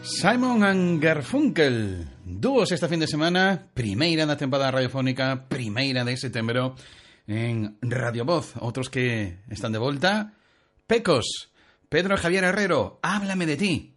Simon and Garfunkel, dúos esta fin de semana, primeira da tempada radiofónica, primeira de setembro en Radio Voz. Outros que están de volta, Pecos, Pedro Javier Herrero, Háblame de ti.